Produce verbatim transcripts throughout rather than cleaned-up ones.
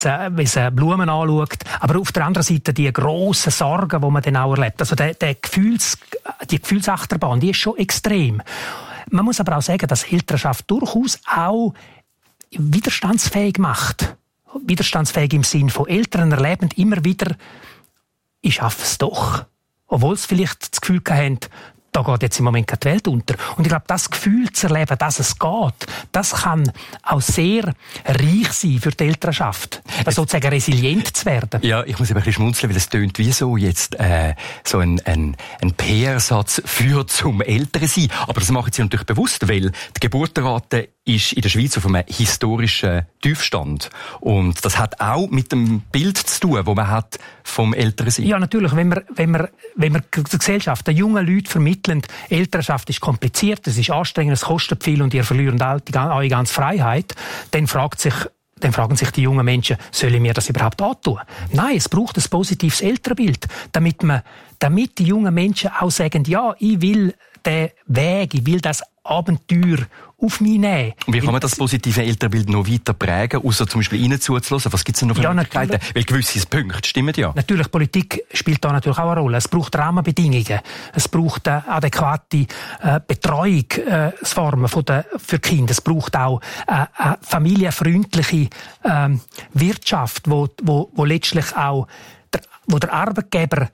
wie sie Blumen anschaut, aber auf der anderen Seite die grossen Sorgen, die man dann auch erlebt. Also der, der Gefühls, die Gefühlsachterbahn, die ist schon extrem. Man muss aber auch sagen, dass Elternschaft durchaus auch widerstandsfähig macht. Widerstandsfähig im Sinn von Eltern erleben immer wieder, ich schaffe es doch. Obwohl sie vielleicht das Gefühl haben, da geht jetzt im Moment die Welt unter. Und ich glaube, das Gefühl zu erleben, dass es geht, das kann auch sehr reich sein für die Elternschaft. Also sozusagen resilient zu werden. Ja, ich muss eben ein bisschen schmunzeln, weil es tönt wie so jetzt äh, so ein, ein, ein P R-Satz für zum Elternsein. Aber das machen sie natürlich bewusst, weil die Geburtenrate ist in der Schweiz auf einem historischen Tiefstand. Und das hat auch mit dem Bild zu tun, das man hat vom Elternsein. Ja, natürlich. Wenn wir, wenn wir, wenn wir der Gesellschaft, den jungen Leuten vermitteln, Elternschaft ist kompliziert, es ist anstrengend, es kostet viel und ihr verliert eure ganze Freiheit, dann fragt sich Dann fragen sich die jungen Menschen, soll ich mir das überhaupt antun? Nein, es braucht ein positives Elternbild, damit man, damit die jungen Menschen auch sagen, ja, ich will den Weg, ich will das Abenteuer auf mich nehmen. Und wie kann man das positive Elternbild noch weiter prägen, außer zum Beispiel Ihnen zuzulassen? Was gibt es denn noch für ja, Möglichkeiten? Weil gewisse Punkte stimmen ja. Natürlich, Politik spielt da natürlich auch eine Rolle. Es braucht Rahmenbedingungen. Es braucht eine adäquate äh, Betreuungsformen äh, der, für Kinder. Es braucht auch äh, eine familienfreundliche äh, Wirtschaft, wo, wo, wo letztlich auch der, wo der Arbeitgeber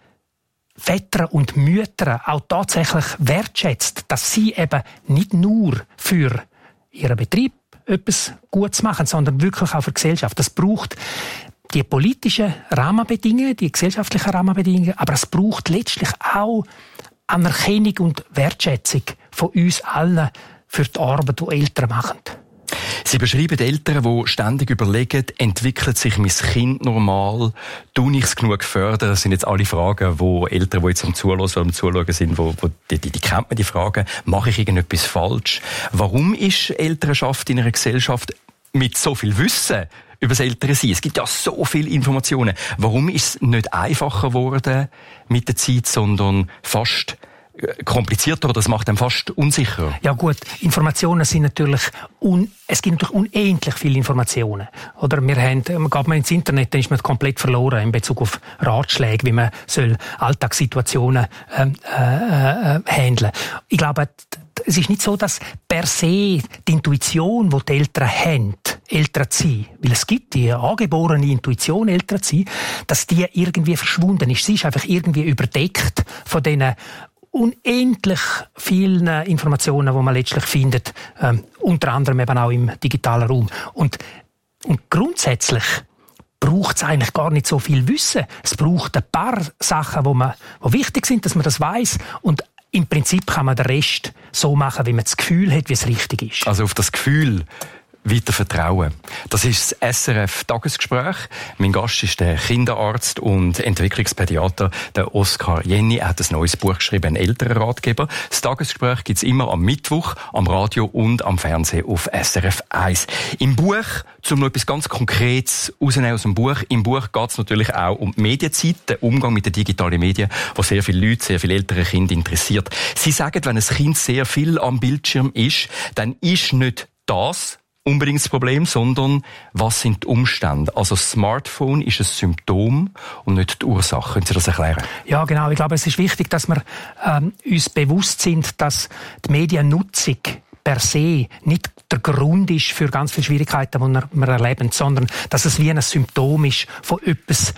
Väter und Mütter auch tatsächlich wertschätzt, dass sie eben nicht nur für ihren Betrieb etwas Gutes machen, sondern wirklich auch für die Gesellschaft. Das braucht die politischen Rahmenbedingungen, die gesellschaftlichen Rahmenbedingungen, aber es braucht letztlich auch Anerkennung und Wertschätzung von uns allen für die Arbeit, die Eltern machen. Sie beschreiben Eltern, die ständig überlegen, entwickelt sich mein Kind normal, tue ich es genug fördern? Das sind jetzt alle Fragen, die Eltern, die jetzt am Zuhören oder am Zuschauen sind, wo, wo, die, die, die kennt man, die Fragen, mache ich irgendetwas falsch? Warum ist Elternschaft in einer Gesellschaft mit so viel Wissen über das Elternsein? Es gibt ja so viele Informationen. Warum ist es nicht einfacher geworden mit der Zeit, sondern fast komplizierter, oder das macht einem fast unsicherer? Ja gut, Informationen sind natürlich, un, es gibt natürlich unendlich viele Informationen. Oder wir haben, man geht mal ins Internet, dann ist man komplett verloren in Bezug auf Ratschläge, wie man soll Alltagssituationen äh, äh, äh, handeln. Ich glaube, es ist nicht so, dass per se die Intuition, die die Eltern haben, Eltern zu sein, weil es gibt die angeborene Intuition, Eltern zu sein, dass die irgendwie verschwunden ist. Sie ist einfach irgendwie überdeckt von diesen unendlich vielen Informationen, die man letztlich findet, ähm, unter anderem eben auch im digitalen Raum. Und, und grundsätzlich braucht es eigentlich gar nicht so viel Wissen. Es braucht ein paar Sachen, die man, die wichtig sind, dass man das weiss. Und im Prinzip kann man den Rest so machen, wie man das Gefühl hat, wie es richtig ist. Also auf das Gefühl weiter vertrauen. Das ist das S R F-Tagesgespräch. Mein Gast ist der Kinderarzt und Entwicklungspädiater, der Oskar Jenny. Er hat ein neues Buch geschrieben, ein Elternratgeber. Das Tagesgespräch gibt's immer am Mittwoch, am Radio und am Fernsehen auf S R F eins. Im Buch, um noch etwas ganz Konkretes rauszunehmen aus dem Buch, im Buch geht's natürlich auch um die Medienzeit, den Umgang mit den digitalen Medien, wo sehr viele Leute, sehr viele ältere Kinder interessiert. Sie sagen, wenn ein Kind sehr viel am Bildschirm ist, dann ist nicht das unbedingt das Problem, sondern was sind die Umstände? Also das Smartphone ist ein Symptom und nicht die Ursache. Können Sie das erklären? Ja, genau. Ich glaube, es ist wichtig, dass wir ähm, uns bewusst sind, dass die Mediennutzung per se nicht der Grund ist für ganz viele Schwierigkeiten, die wir erleben, sondern dass es wie ein Symptom ist von etwas,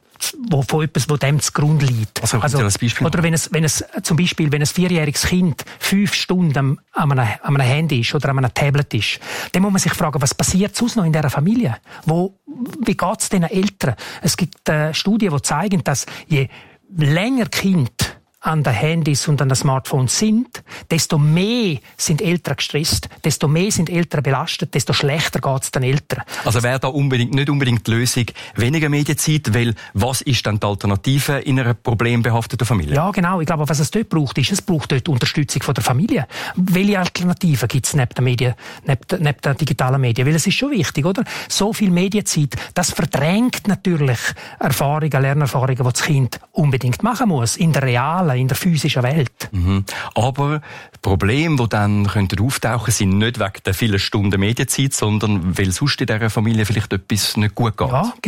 wo, von etwas, wo dem zugrunde liegt. Also, also, das Beispiel oder wenn es, wenn es, zum Beispiel, wenn ein vierjähriges Kind fünf Stunden am, an, einem, an einem Handy ist oder an einem Tablet ist, dann muss man sich fragen, was passiert sonst noch in dieser Familie? Wo, wie geht es den Eltern? Es gibt äh, Studien, die zeigen, dass je länger Kind an den Handys und an den Smartphones sind, desto mehr sind Eltern gestresst, desto mehr sind Eltern belastet, desto schlechter geht es den Eltern. Also wäre da unbedingt, nicht unbedingt die Lösung weniger Medienzeit, weil was ist dann die Alternative in einer problembehafteten Familie? Ja, genau. Ich glaube, was es dort braucht, ist, es braucht dort Unterstützung von der Familie. Welche Alternativen gibt es neben den Medien, neben, neben den digitalen Medien? Weil es ist schon wichtig, oder? So viel Medienzeit, das verdrängt natürlich Erfahrungen, Lernerfahrungen, die das Kind unbedingt machen muss, in der realen, in der physischen Welt. Mhm. Aber Probleme, die dann könnten auftauchen, sind nicht wegen der vielen Stunden Medienzeit, sondern weil sonst in dieser Familie vielleicht etwas nicht gut geht. Ja,